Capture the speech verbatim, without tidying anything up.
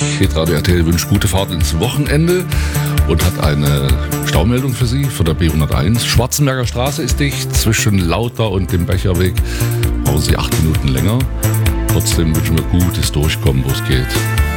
Hitradio R T L wünscht gute Fahrt ins Wochenende und hat eine Staumeldung für Sie von der B hunderteins. Schwarzenberger Straße ist dicht, zwischen Lauter und dem Becherweg brauchen Sie acht Minuten länger. Trotzdem wünschen wir gutes Durchkommen, wo es geht.